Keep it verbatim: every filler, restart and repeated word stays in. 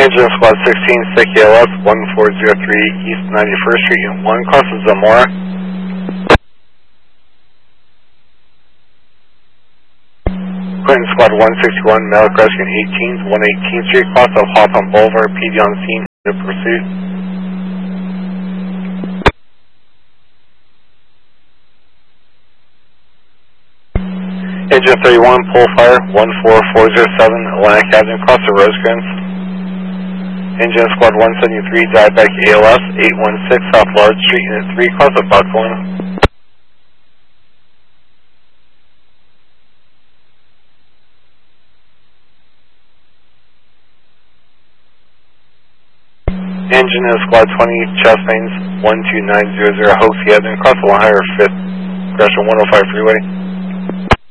Engine Squad sixteen, Stick A L S one four zero three East ninety-first Street, Unit one, crosses Zamora. Clinton Squad one sixty-one, Malik Rescue eighteenth, one eighteenth Street, cross of Hawthorne Boulevard, P D on scene, in pursuit. Engine thirty-one, pull fire, one four four zero seven, Atlantic Avenue, cross the Rosecrans. Engine Squad one seventy-three, Diabetic A L S eight one six, South Large Street, Unit three, cross the Buckland. Engine is Squad twenty, Chest Mains one two nine zero zero, Hoaxie Avenue, cross the Ohio fifth, Gresham one oh five Freeway.